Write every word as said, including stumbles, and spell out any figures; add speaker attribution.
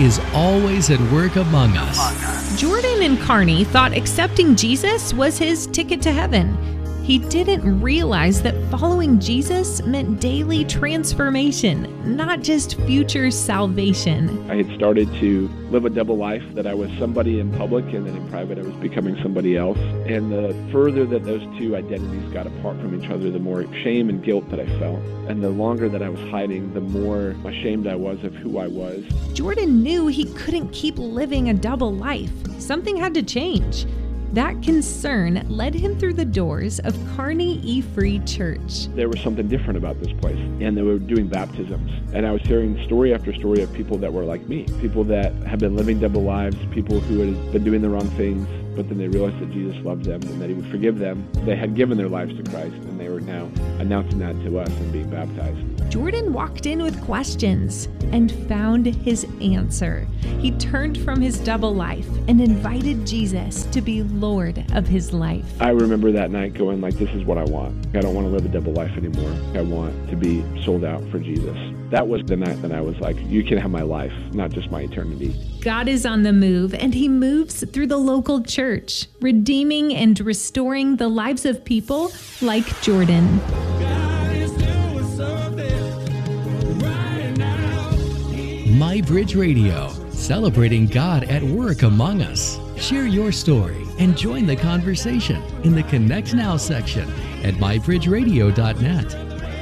Speaker 1: is always at work among us.
Speaker 2: Jordan and Carney thought accepting Jesus was his ticket to heaven. He didn't realize that following Jesus meant daily transformation, not just future salvation.
Speaker 3: I had started to live a double life, that I was somebody in public and then in private I was becoming somebody else. And the further that those two identities got apart from each other, the more shame and guilt that I felt. And the longer that I was hiding, the more ashamed I was of who I was.
Speaker 2: Jordan knew he couldn't keep living a double life. Something had to change. That concern led him through the doors of Kearney E-Free Church.
Speaker 3: There was something different about this place, and they were doing baptisms. And I was hearing story after story of people that were like me, people that had been living double lives, people who had been doing the wrong things, but then they realized that Jesus loved them and that he would forgive them. They had given their lives to Christ, and they were now announcing that to us and being baptized.
Speaker 2: Jordan walked in with questions and found his answer. He turned from his double life and invited Jesus to be Lord of his life.
Speaker 3: I remember that night going like, this is what I want. I don't want to live a double life anymore. I want to be sold out for Jesus. That was the night that I was like, you can have my life, not just my eternity.
Speaker 2: God is on the move, and he moves through the local church, redeeming and restoring the lives of people like Jordan.
Speaker 1: My Bridge Radio, celebrating God at work among us. Share your story and join the conversation in the Connect Now section at my bridge radio dot net.